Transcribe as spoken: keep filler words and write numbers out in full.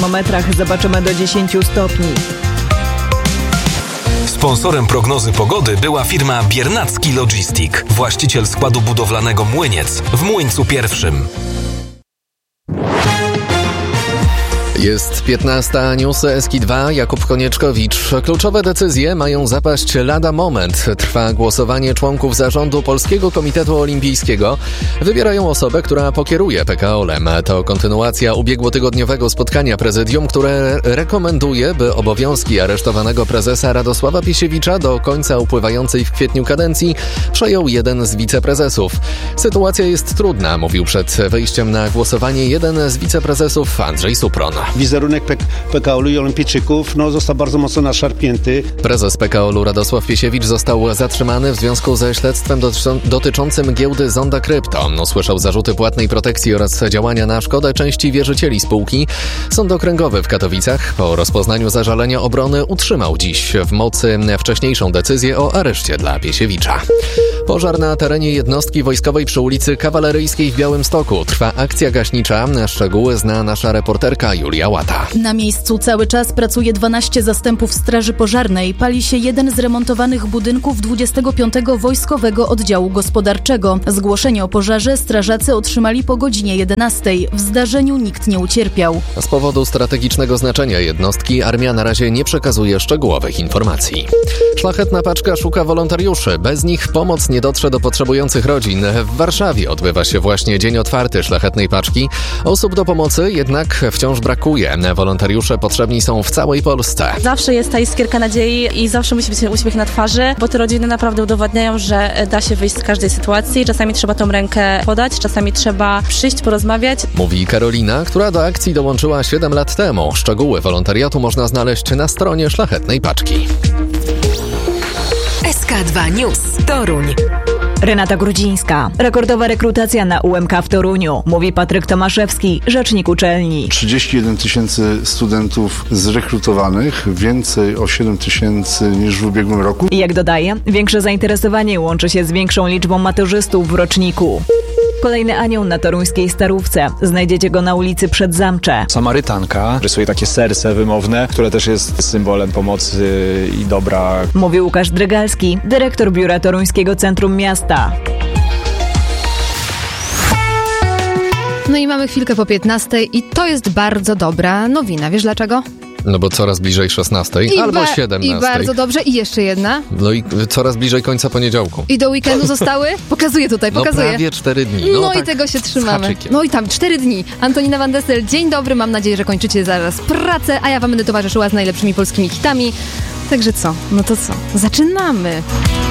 termometrach zobaczymy do dziesięć stopni. Sponsorem prognozy pogody była firma Biernacki Logistic, właściciel składu budowlanego Młyniec w Młyńcu Pierwszym. Jest piętnasta, newsy S K dwa, Jakub Konieczkowicz. Kluczowe decyzje mają zapaść lada moment. Trwa głosowanie członków zarządu Polskiego Komitetu Olimpijskiego. Wybierają osobę, która pokieruje P K O L-em. To kontynuacja ubiegłotygodniowego spotkania prezydium, które rekomenduje, by obowiązki aresztowanego prezesa Radosława Piesiewicza do końca upływającej w kwietniu kadencji przejął jeden z wiceprezesów. Sytuacja jest trudna, mówił przed wejściem na głosowanie jeden z wiceprezesów, Andrzej Supron. Wizerunek P K O L-u i olimpijczyków no, został bardzo mocno naszarpnięty. Prezes P K O L-u Radosław Piesiewicz został zatrzymany w związku ze śledztwem dotyczącym giełdy Zonda Krypto. Usłyszał zarzuty płatnej protekcji oraz działania na szkodę części wierzycieli spółki. Sąd Okręgowy w Katowicach po rozpoznaniu zażalenia obrony utrzymał dziś w mocy wcześniejszą decyzję o areszcie dla Piesiewicza. Pożar na terenie jednostki wojskowej przy ulicy Kawaleryjskiej w Białymstoku. Trwa akcja gaśnicza. Szczegóły zna nasza reporterka Julia Łata. Na miejscu cały czas pracuje dwanaście zastępów straży pożarnej. Pali się jeden z remontowanych budynków dwudziestego piątego Wojskowego Oddziału Gospodarczego. Zgłoszenie o pożarze strażacy otrzymali po godzinie jedenastej. W zdarzeniu nikt nie ucierpiał. Z powodu strategicznego znaczenia jednostki armia na razie nie przekazuje szczegółowych informacji. Szlachetna paczka szuka wolontariuszy. Bez nich pomoc nie dotrze do potrzebujących rodzin. W Warszawie odbywa się właśnie dzień otwarty Szlachetnej Paczki. Osób do pomocy jednak wciąż brakuje. Wolontariusze potrzebni są w całej Polsce. Zawsze jest ta iskierka nadziei i zawsze musi być uśmiech na twarzy, bo te rodziny naprawdę udowadniają, że da się wyjść z każdej sytuacji. Czasami trzeba tą rękę podać, czasami trzeba przyjść, porozmawiać. Mówi Karolina, która do akcji dołączyła siedem lat temu. Szczegóły wolontariatu można znaleźć na stronie Szlachetnej Paczki. S K dwa News Toruń. Renata Grudzińska. Rekordowa rekrutacja na U M K w Toruniu, mówi Patryk Tomaszewski, rzecznik uczelni. trzydzieści jeden tysięcy studentów zrekrutowanych, więcej o siedem tysięcy niż w ubiegłym roku. I jak dodaje, większe zainteresowanie łączy się z większą liczbą maturzystów w roczniku. Kolejny anioł na toruńskiej Starówce. Znajdziecie go na ulicy Przedzamcze. Samarytanka rysuje takie serce wymowne, które też jest symbolem pomocy i dobra. Mówi Łukasz Drygalski, dyrektor Biura Toruńskiego Centrum Miasta. No i mamy chwilkę po piętnastej i to jest bardzo dobra nowina. Wiesz dlaczego? No bo coraz bliżej szesnastej I albo ba- siedemnastej. I bardzo dobrze. I jeszcze jedna. No i coraz bliżej końca poniedziałku. I do weekendu zostały? Pokazuję tutaj, pokazuję. No prawie cztery dni. No, No i tak tego się trzymamy. haczykiem. No i tam cztery dni. Antonina Van Dessel, dzień dobry. Mam nadzieję, że kończycie zaraz pracę, a ja wam będę towarzyszyła z najlepszymi polskimi hitami. Także co? No to co? Zaczynamy.